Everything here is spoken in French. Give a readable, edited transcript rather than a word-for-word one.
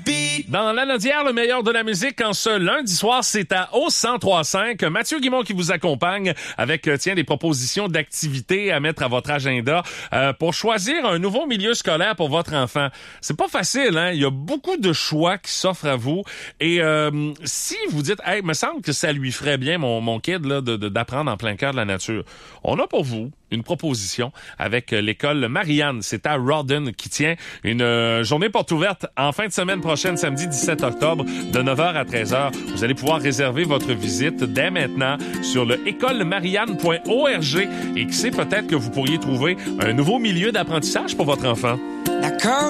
Dans l'Anodière, le meilleur de la musique, en ce lundi soir, c'est à au 103.5. Mathieu Guimond qui vous accompagne avec, des propositions d'activités à mettre à votre agenda pour choisir un nouveau milieu scolaire pour votre enfant. C'est pas facile, hein? Il y a beaucoup de choix qui s'offrent à vous. Et si vous dites, hey, me semble que ça lui ferait bien, mon kid, là, d'apprendre en plein cœur de la nature, on a pour vous une proposition avec l'école Marianne. C'est à Rawdon qui tient une journée porte ouverte en fin de semaine prochaine, samedi 17 octobre, de 9h à 13h. Vous allez pouvoir réserver votre visite dès maintenant sur le écolemarianne.org et qui sait, peut-être que vous pourriez trouver un nouveau milieu d'apprentissage pour votre enfant. D'accord.